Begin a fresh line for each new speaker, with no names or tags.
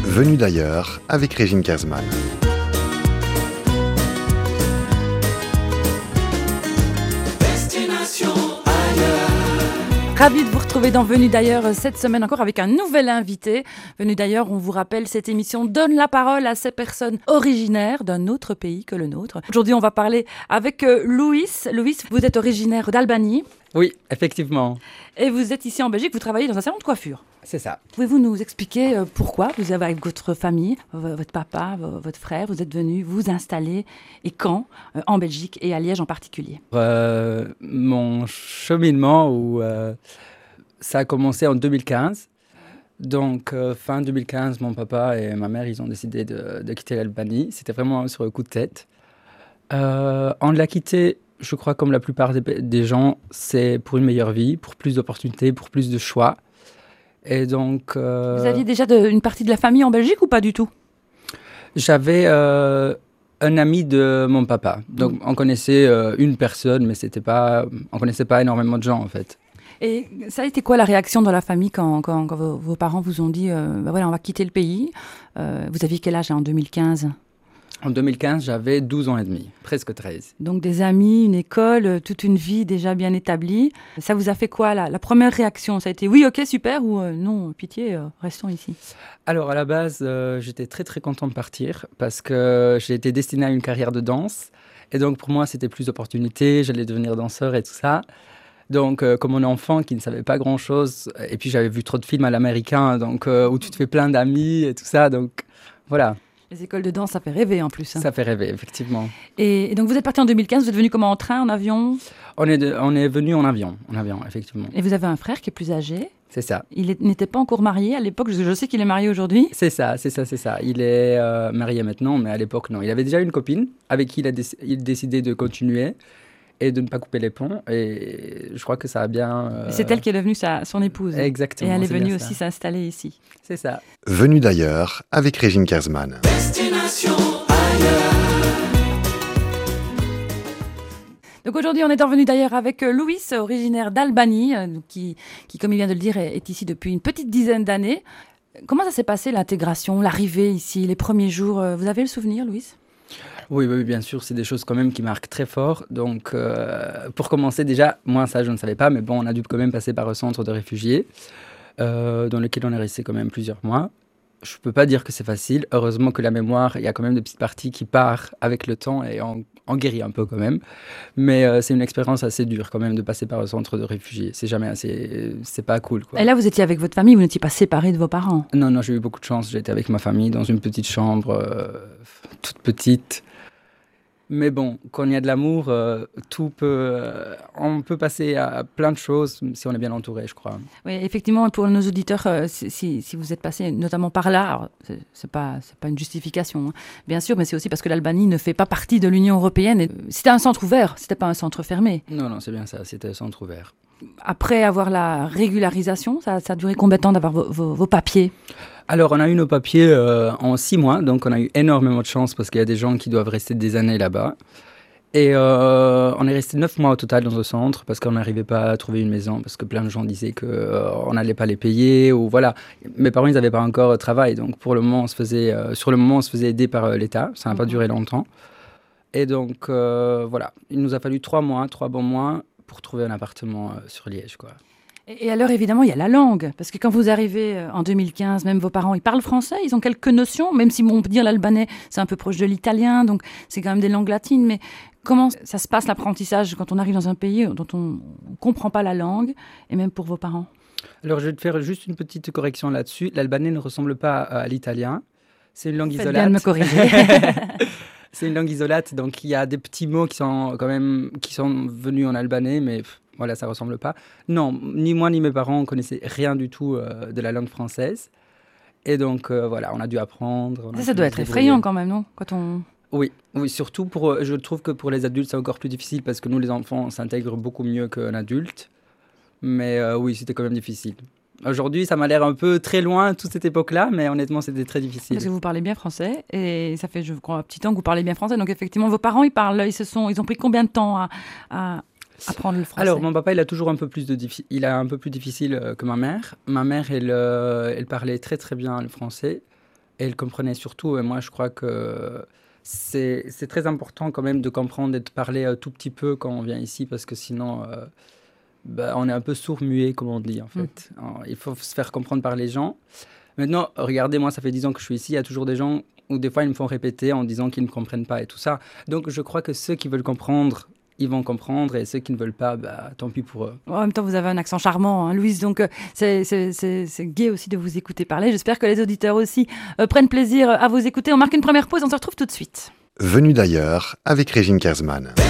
Venus d'ailleurs avec Régine Kersman.
Ravi de vous retrouver dans Venus d'ailleurs cette semaine encore avec un nouvel invité. Venus d'ailleurs, on vous rappelle, cette émission donne la parole à ces personnes originaires d'un autre pays que le nôtre. Aujourd'hui, on va parler avec Louis. Louis, vous êtes originaire d'Albanie.
Oui, effectivement.
Et vous êtes ici en Belgique, vous travaillez dans un salon de coiffure.
C'est ça.
Pouvez-vous nous expliquer pourquoi vous avez avec votre famille, votre papa, votre frère, vous êtes venus vous installer et quand en Belgique et à Liège en particulier?
Mon cheminement, ça a commencé en 2015. Donc, fin 2015, mon papa et ma mère, ils ont décidé de quitter l'Albanie. C'était vraiment sur le coup de tête. On l'a quitté, je crois, comme la plupart des gens, c'est pour une meilleure vie, pour plus d'opportunités, pour plus de choix. Et donc,
Vous aviez déjà une partie de la famille en Belgique ou pas du tout?
J'avais un ami de mon papa. Donc, on connaissait une personne, mais on connaissait pas énormément de gens, en fait.
Et ça a été quoi la réaction dans la famille quand vos parents vous ont dit voilà, on va quitter le pays? Vous aviez quel âge en 2015?
En 2015, j'avais 12 ans et demi, presque 13.
Donc des amis, une école, toute une vie déjà bien établie. Ça vous a fait quoi la première réaction? Ça a été oui, ok, super ou non, pitié, restons ici?
Alors à la base, j'étais très très content de partir parce que j'ai été destiné à une carrière de danse. Et donc pour moi, c'était plus d'opportunités, j'allais devenir danseur et tout ça. Donc comme un enfant qui ne savait pas grand-chose, et puis j'avais vu trop de films à l'américain, donc où tu te fais plein d'amis et tout ça, donc voilà.
Les écoles de danse, ça fait rêver en plus. Hein.
Ça fait rêver, effectivement.
Et donc vous êtes parti en 2015, vous êtes venu comment, en train, en avion?
On est venu en avion, effectivement.
Et vous avez un frère qui est plus âgé?
C'est ça.
Il n'était pas encore marié à l'époque, je sais qu'il est marié aujourd'hui.
C'est ça. Il est marié maintenant, mais à l'époque, non. Il avait déjà une copine avec qui il décidait de continuer et de ne pas couper les ponts. Et je crois que ça a bien...
C'est elle qui est devenue son épouse.
Exactement.
Et elle est venue aussi s'installer ici.
C'est ça.
Venus d'ailleurs avec Régine Kersman.
Destination ailleurs.
Donc aujourd'hui, on est revenu d'ailleurs avec Louis, originaire d'Albanie, qui, comme il vient de le dire, est ici depuis une petite dizaine d'années. Comment ça s'est passé l'intégration, l'arrivée ici, les premiers jours? Vous avez le souvenir, Louis?
Oui, bien sûr, c'est des choses quand même qui marquent très fort. Donc, pour commencer, déjà, moi, ça, je ne savais pas, mais bon, on a dû quand même passer par un centre de réfugiés, dans lequel on est resté quand même plusieurs mois. Je ne peux pas dire que c'est facile. Heureusement que la mémoire, il y a quand même des petites parties qui partent avec le temps et on guérit un peu quand même. Mais c'est une expérience assez dure quand même de passer par un centre de réfugiés. C'est pas cool, quoi.
Et là, vous étiez avec votre famille, vous n'étiez pas séparés de vos parents?
Non, j'ai eu beaucoup de chance. J'étais avec ma famille dans une petite chambre, toute petite. Mais bon, quand il y a de l'amour, on peut passer à plein de choses si on est bien entouré, je crois.
Oui, effectivement, pour nos auditeurs, si vous êtes passé notamment par là, alors, c'est pas une justification, hein, bien sûr, mais c'est aussi parce que l'Albanie ne fait pas partie de l'Union européenne. C'était un centre ouvert, c'était pas un centre fermé.
Non, c'est bien ça, c'était un centre ouvert.
Après avoir la régularisation, ça a duré combien de temps d'avoir vos papiers?
Alors, on a eu nos papiers en 6 mois, donc on a eu énormément de chance parce qu'il y a des gens qui doivent rester des années là-bas. Et on est resté 9 mois au total dans ce centre parce qu'on n'arrivait pas à trouver une maison, parce que plein de gens disaient qu'on n'allait pas les payer, ou voilà. Mes parents, ils n'avaient pas encore travail, donc sur le moment, on se faisait aider par l'État, ça n'a pas duré longtemps. Et donc, voilà, il nous a fallu 3 bons mois pour trouver un appartement sur Liège, quoi.
Et alors, évidemment, il y a la langue. Parce que quand vous arrivez en 2015, même vos parents, ils parlent français, ils ont quelques notions, même si on peut dire l'albanais, c'est un peu proche de l'italien, donc c'est quand même des langues latines. Mais comment ça se passe l'apprentissage quand on arrive dans un pays dont on ne comprend pas la langue, et même pour vos parents?
Alors, je vais te faire juste une petite correction là-dessus. L'albanais ne ressemble pas à l'italien. C'est une langue isolate.
Faites bien de me corriger.
C'est une langue isolate, donc il y a des petits mots qui sont venus en albanais, mais... Voilà, ça ressemble pas. Non, ni moi ni mes parents, on connaissait rien du tout de la langue française. Et donc, voilà, on a dû apprendre.
Ça doit être effrayant quand même, non?
Oui, surtout je trouve que pour les adultes, c'est encore plus difficile parce que nous, les enfants, on s'intègre beaucoup mieux qu'un adulte. Mais oui, c'était quand même difficile. Aujourd'hui, ça m'a l'air un peu très loin, toute cette époque-là, mais honnêtement, c'était très difficile.
Parce que vous parlez bien français, et ça fait, je crois, un petit temps que vous parlez bien français. Donc, effectivement, vos parents, ils ont pris combien de temps à apprendre le français?
Alors, mon papa, il a toujours un peu plus difficile que ma mère. Ma mère, elle parlait très très bien le français. Et elle comprenait surtout. Et moi, je crois que c'est très important quand même de comprendre et de parler tout petit peu quand on vient ici, parce que sinon, on est un peu sourd-muet, comme on dit, en fait. Alors, il faut se faire comprendre par les gens. Maintenant, regardez, moi, ça fait 10 ans que je suis ici. Il y a toujours des gens où des fois, ils me font répéter en disant qu'ils ne comprennent pas et tout ça. Donc, je crois que ceux qui veulent comprendre, ils vont comprendre, et ceux qui ne veulent pas, tant pis pour eux.
En même temps, vous avez un accent charmant, hein, Louise, donc c'est gai aussi de vous écouter parler. J'espère que les auditeurs aussi prennent plaisir à vous écouter. On marque une première pause, on se retrouve tout de suite.
Venu d'ailleurs avec Régine Kersman.